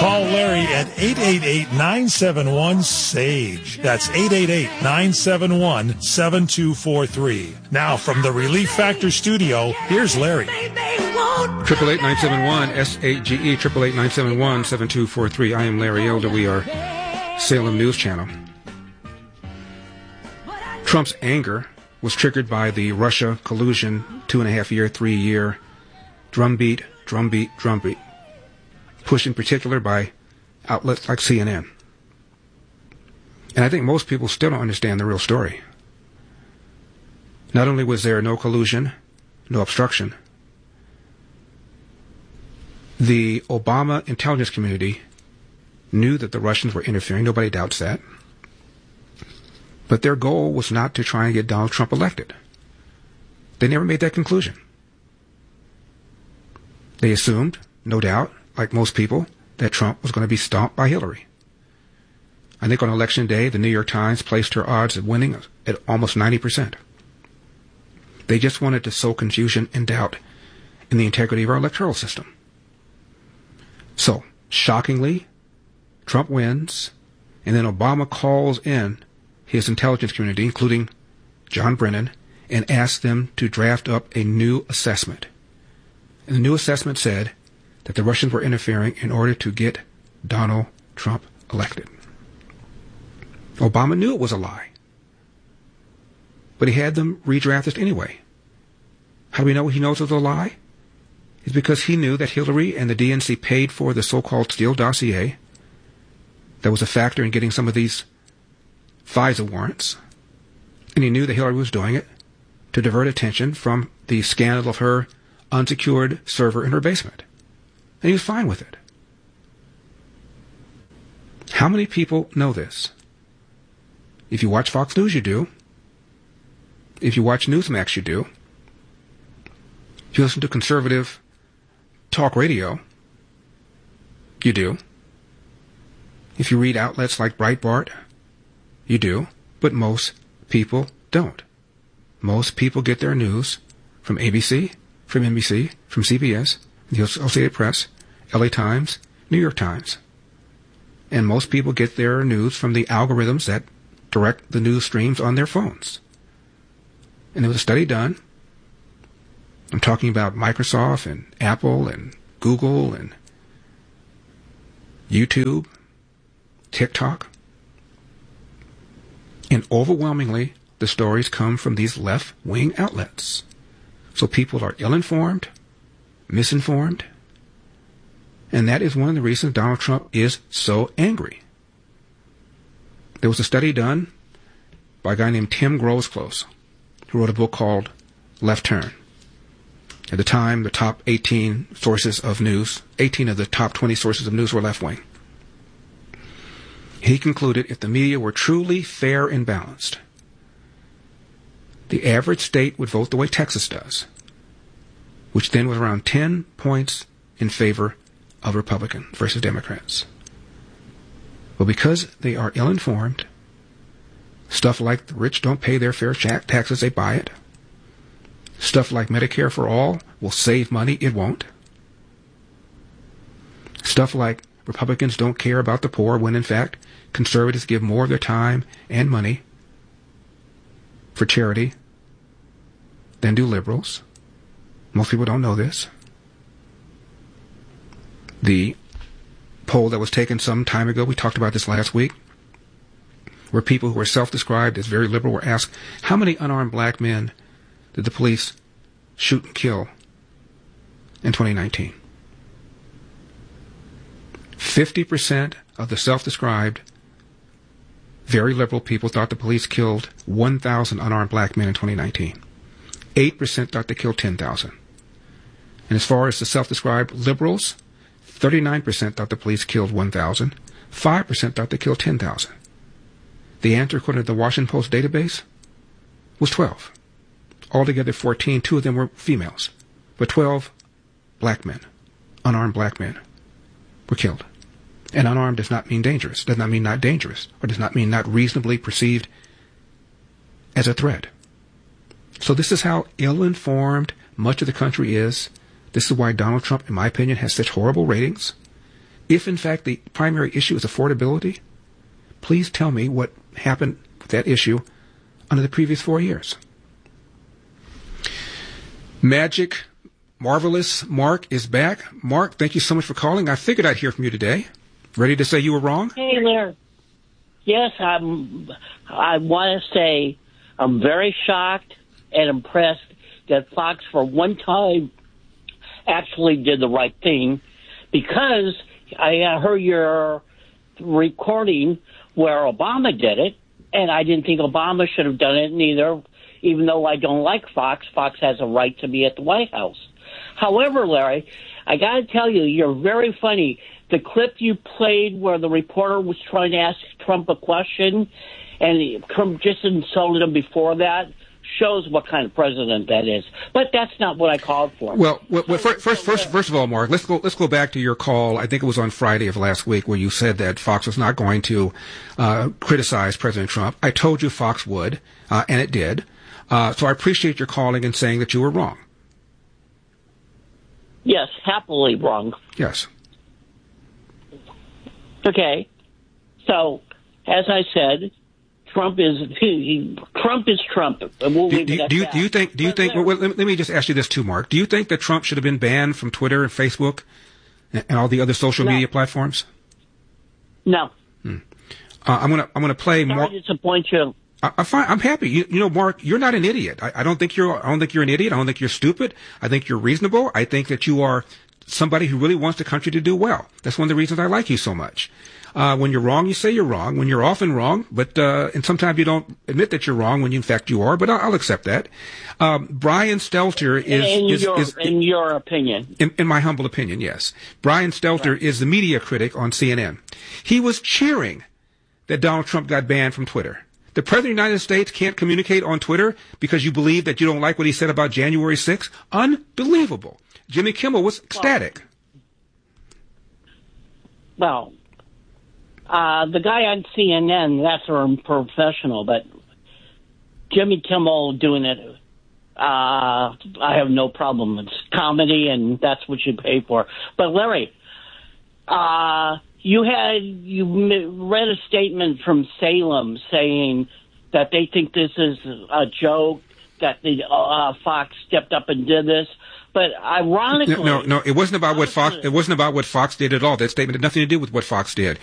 Call Larry at 888-971-SAGE. That's 888-971-7243. Now, from the Relief Factor studio, here's Larry. 888-971-SAGE, 888-971-7243. I am Larry Elder. We are Salem News Channel. Trump's anger was triggered by the Russia collusion 2.5-year, 3-year drumbeat, pushed in particular by outlets like CNN. And I think most people still don't understand the real story. Not only was there no collusion, no obstruction, the Obama intelligence community knew that the Russians were interfering. Nobody doubts that. But their goal was not to try and get Donald Trump elected. They never made that conclusion. They assumed, no doubt, like most people, that Trump was going to be stomped by Hillary. I think on election day, the New York Times placed her odds of winning at almost 90%. They just wanted to sow confusion and doubt in the integrity of our electoral system. So, shockingly, Trump wins, and then Obama calls in his intelligence community, including John Brennan, and asks them to draft up a new assessment. And the new assessment said that the Russians were interfering in order to get Donald Trump elected. Obama knew it was a lie, but he had them redraft it anyway. How do we know he knows it was a lie? It's because he knew that Hillary and the DNC paid for the so-called Steele dossier. That was a factor in getting some of these FISA warrants. And he knew that Hillary was doing it to divert attention from the scandal of her unsecured server in her basement. And he was fine with it. How many people know this? If you watch Fox News, you do. If you watch Newsmax, you do. If you listen to conservative talk radio, you do. If you read outlets like Breitbart, you do. But most people don't. Most people get their news from ABC, from NBC, from CBS, the Associated Press, LA Times, New York Times. And most people get their news from the algorithms that direct the news streams on their phones. And there was a study done. I'm talking about Microsoft and Apple and Google and YouTube, TikTok. And overwhelmingly, the stories come from these left-wing outlets. So people are ill-informed, misinformed, and that is one of the reasons Donald Trump is so angry. There was a study done by a guy named Tim Grosclose, who wrote a book called Left Turn. At the time, the top 18 sources of news, 18 of the top 20 sources of news were left-wing. He concluded if the media were truly fair and balanced, the average state would vote the way Texas does, which then was around 10 points in favor of Republicans versus Democrats. But because they are ill-informed, stuff like the rich don't pay their fair taxes, they buy it. Stuff like Medicare for all will save money, it won't. Stuff like Republicans don't care about the poor when in fact conservatives give more of their time and money for charity than do liberals. Most people don't know this. The poll that was taken some time ago, we talked about this last week, where people who were self-described as very liberal were asked, how many unarmed black men did the police shoot and kill in 2019? 50% of the self-described very liberal people thought the police killed 1,000 unarmed black men in 2019. 8% thought they killed 10,000. And as far as the self-described liberals, 39% thought the police killed 1,000. 5% thought they killed 10,000. The answer, according to the Washington Post database, was 12. Altogether 14, 2 of them were females. But 12 black men, unarmed black men, were killed. And unarmed does not mean dangerous, does not mean not dangerous, or does not mean not reasonably perceived as a threat. So this is how ill-informed much of the country is. This is why Donald Trump, in my opinion, has such horrible ratings. If, in fact, the primary issue is affordability, please tell me what happened with that issue under the previous 4 years. Magic Marvelous Mark is back. Mark, thank you so much for calling. I figured I'd hear from you today. Ready to say you were wrong? Hey, Larry. Yes, I want to say I'm very shocked and impressed that Fox, for one time, actually did the right thing, because I heard your recording where Obama did it, and I didn't think Obama should have done it neither, even though I don't like Fox. Fox has a right to be at the White House. However, Larry, I got to tell you, you're very funny. The clip you played where the reporter was trying to ask Trump a question, and Trump just insulted him before that, shows what kind of president that is. But that's not what I called for. Well, first of all, Mark, let's go back to your call. I think it was on Friday of last week where you said that Fox was not going to criticize President Trump. I told you Fox would, and it did. So I appreciate your calling and saying that you were wrong. Yes, happily wrong. Yes. Okay. So, as I said, Trump is Trump. We'll do you think? Well, let me just ask you this too, Mark. Do you think that Trump should have been banned from Twitter and Facebook and all the other social media platforms? No. I'm gonna play more. Sorry to disappoint you. I'm happy. You know, Mark, you're not an idiot. I don't think you're an idiot. I don't think you're stupid. I think you're reasonable. I think that you are somebody who really wants the country to do well. That's one of the reasons I like you so much. When you're wrong, you say you're wrong. When you're often wrong, but and sometimes you don't admit that you're wrong when in fact you are. But I'll accept that. Brian Stelter in your opinion, in my humble opinion, yes. Brian Stelter is the media critic on CNN. He was cheering that Donald Trump got banned from Twitter. The President of the United States can't communicate on Twitter because you believe that you don't like what he said about January 6th? Unbelievable. Jimmy Kimmel was ecstatic. Well, the guy on CNN, that's a professional, but Jimmy Kimmel doing it, I have no problem. It's comedy, and that's what you pay for. But, Larry, you read a statement from Salem saying that they think this is a joke, that the Fox stepped up and did this. But ironically, no, it wasn't about what Fox. It wasn't about what Fox did at all. That statement had nothing to do with what Fox did.